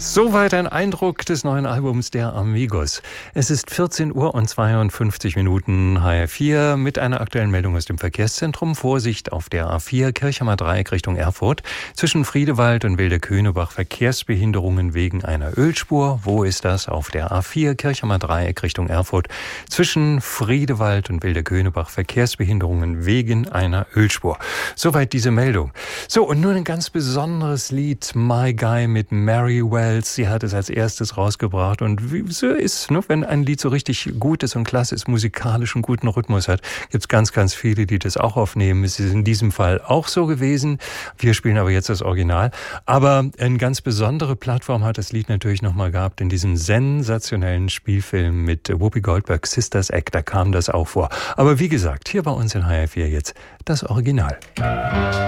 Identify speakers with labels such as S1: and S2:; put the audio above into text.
S1: Soweit ein Eindruck des neuen Albums der Amigos. Es ist 14 Uhr und 52 Minuten HR4 mit einer aktuellen Meldung aus dem Verkehrszentrum. Vorsicht auf der A4 Kirchheimer Dreieck Richtung Erfurt. Zwischen Friedewald und Wilde-Könebach Verkehrsbehinderungen wegen einer Ölspur. Wo ist das? Auf der A4 Kirchheimer Dreieck Richtung Erfurt. Zwischen Friedewald und Wilde-Könebach Verkehrsbehinderungen wegen einer Ölspur. Soweit diese Meldung. So, und nun ein ganz besonderes Lied. My Guy mit Mary Wells. Sie hat es als erstes rausgebracht und wie es so ist, ne, wenn ein Lied so richtig gut ist und klasse ist, musikalisch einen guten Rhythmus hat, gibt es ganz, ganz viele, die das auch aufnehmen. Es ist in diesem Fall auch so gewesen. Wir spielen aber jetzt das Original. Aber eine ganz besondere Plattform hat das Lied natürlich nochmal gehabt in diesem sensationellen Spielfilm mit Whoopi Goldberg, Sisters Act, da kam das auch vor. Aber wie gesagt, hier bei uns in HR4 jetzt das Original.